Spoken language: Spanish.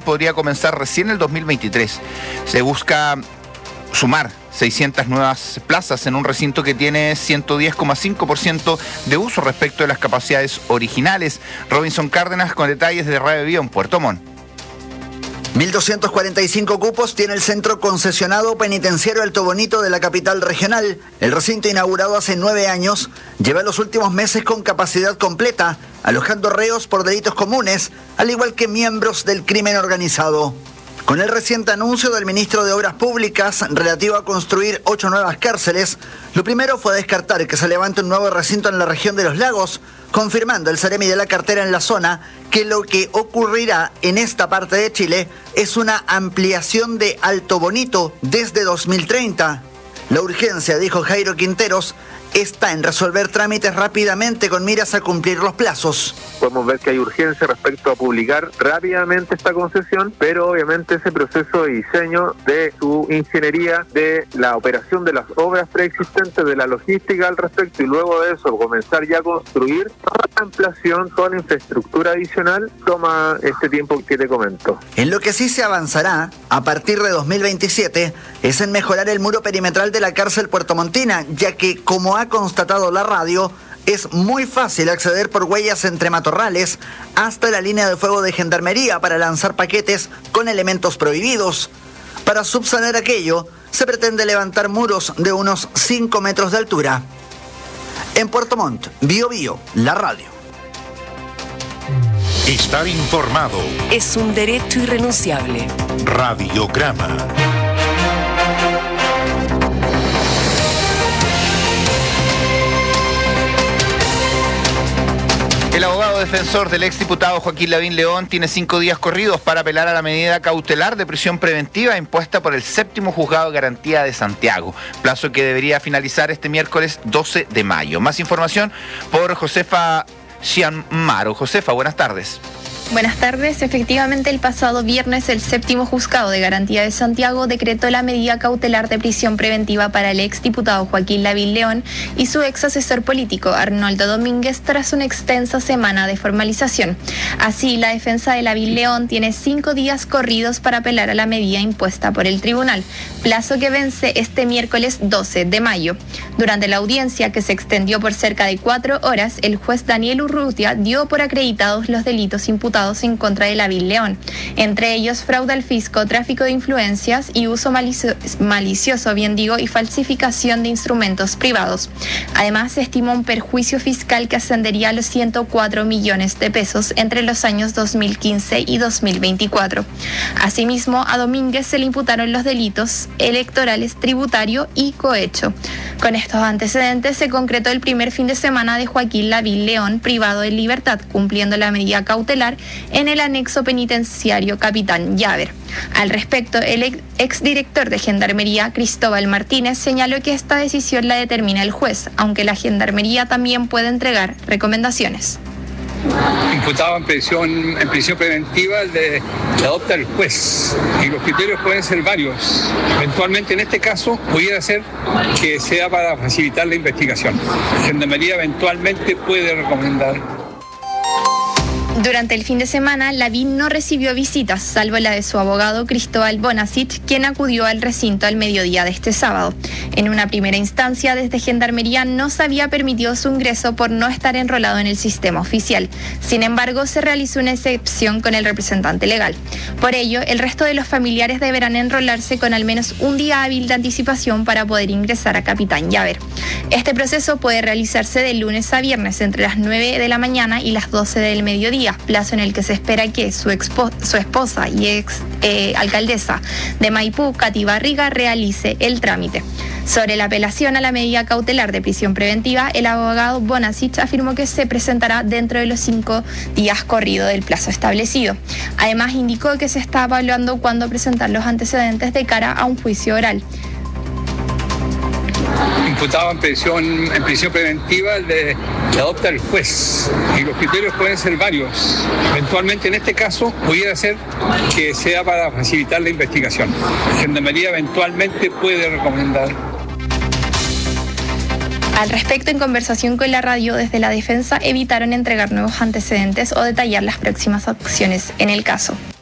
podría comenzar recién el 2023. Se busca sumar 600 nuevas plazas en un recinto que tiene 110,5% de uso respecto de las capacidades originales. Robinson Cárdenas con detalles de Radio Bio en Puerto Montt. 1.245 cupos tiene el centro concesionado penitenciario Alto Bonito de la capital regional. El recinto, inaugurado hace 9 años, lleva los últimos meses con capacidad completa, alojando reos por delitos comunes, al igual que miembros del crimen organizado. Con el reciente anuncio del ministro de Obras Públicas relativo a construir 8 nuevas cárceles, lo primero fue descartar que se levante un nuevo recinto en la región de Los Lagos, confirmando el Seremi de la cartera en la zona que lo que ocurrirá en esta parte de Chile es una ampliación de Alto Bonito desde 2030. La urgencia, dijo Jairo Quinteros, está en resolver trámites rápidamente con miras a cumplir los plazos. Podemos ver que hay urgencia respecto a publicar rápidamente esta concesión, pero obviamente ese proceso de diseño de su ingeniería, de la operación de las obras preexistentes, de la logística al respecto, y luego de eso comenzar ya a construir toda la ampliación, toda la infraestructura adicional, toma este tiempo que te comento. En lo que sí se avanzará a partir de 2027 es en mejorar el muro perimetral de la cárcel puertomontina, ya que, como ha constatado la radio, es muy fácil acceder por huellas entre matorrales hasta la línea de fuego de Gendarmería para lanzar paquetes con elementos prohibidos. Para subsanar aquello, se pretende levantar muros de unos 5 metros de altura. En Puerto Montt, Bio Bio, la radio. Estar informado es un derecho irrenunciable. Radiograma. El abogado defensor del exdiputado Joaquín Lavín León tiene 5 días corridos para apelar a la medida cautelar de prisión preventiva impuesta por el 7º Juzgado de Garantía de Santiago, plazo que debería finalizar este miércoles 12 de mayo. Más información por Josefa Chianmaro. Josefa, buenas tardes. Buenas tardes. Efectivamente, el pasado viernes el 7º Juzgado de Garantía de Santiago decretó la medida cautelar de prisión preventiva para el exdiputado Joaquín Lavín León y su ex asesor político Arnoldo Domínguez tras una extensa semana de formalización. Así, la defensa de Lavín León tiene 5 días corridos para apelar a la medida impuesta por el tribunal, plazo que vence este miércoles 12 de mayo. Durante la audiencia, que se extendió por cerca de 4 horas, el juez Daniel Urrutia dio por acreditados los delitos imputados en contra de Lavín León, entre ellos fraude al fisco, tráfico de influencias y uso malicioso, y falsificación de instrumentos privados. Además, se estimó un perjuicio fiscal que ascendería a los 104 millones de pesos entre los años 2015 y 2024. Asimismo, a Domínguez se le imputaron los delitos electorales, tributario y cohecho. Con estos antecedentes se concretó el primer fin de semana de Joaquín Lavín León privado de libertad, cumpliendo la medida cautelar en el anexo penitenciario Capitán Llaver. Al respecto, el exdirector de Gendarmería, Cristóbal Martínez, señaló que esta decisión la determina el juez, aunque la Gendarmería también puede entregar recomendaciones. Imputado en prisión preventiva le adopta el juez y los criterios pueden ser varios. Eventualmente, en este caso, pudiera ser que sea para facilitar la investigación. La Gendarmería eventualmente puede recomendar. Durante el fin de semana, Lavín no recibió visitas, salvo la de su abogado Cristóbal Bonasich, quien acudió al recinto al mediodía de este sábado. En una primera instancia, desde Gendarmería no se había permitido su ingreso por no estar enrolado en el sistema oficial. Sin embargo, se realizó una excepción con el representante legal. Por ello, el resto de los familiares deberán enrolarse con al menos un día hábil de anticipación para poder ingresar a Capitán Llaver. Este proceso puede realizarse de lunes a viernes entre las 9 de la mañana y las 12 del mediodía, plazo en el que se espera que su esposa y ex alcaldesa de Maipú, Katy Barriga, realice el trámite. Sobre la apelación a la medida cautelar de prisión preventiva, el abogado Bonasich afirmó que se presentará dentro de los 5 días corrido del plazo establecido. Además, indicó que se está evaluando cuándo presentar los antecedentes de cara a un juicio oral. Imputado en prisión preventiva le adopta el juez y los criterios pueden ser varios. Eventualmente, en este caso, pudiera ser que sea para facilitar la investigación. La Gendarmería eventualmente puede recomendar. Al respecto, en conversación con la radio, desde la defensa evitaron entregar nuevos antecedentes o detallar las próximas acciones en el caso.